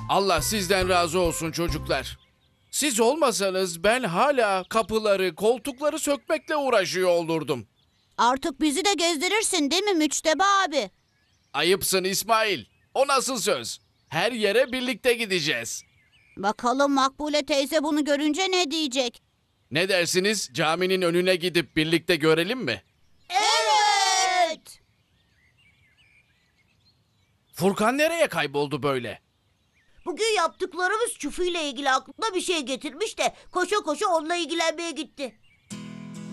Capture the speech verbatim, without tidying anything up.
Allah sizden razı olsun çocuklar. Siz olmasanız ben hala kapıları, koltukları sökmekle uğraşıyor olurdum. Artık bizi de gezdirirsin değil mi Müçteba abi? Ayıpsın İsmail. O nasıl söz? Her yere birlikte gideceğiz. Bakalım Makbule teyze bunu görünce ne diyecek? Ne dersiniz? Caminin önüne gidip birlikte görelim mi? Evet. Furkan nereye kayboldu böyle? Bugün yaptıklarımız çufu ile ilgili aklına bir şey getirmiş de koşa koşa onunla ilgilenmeye gitti.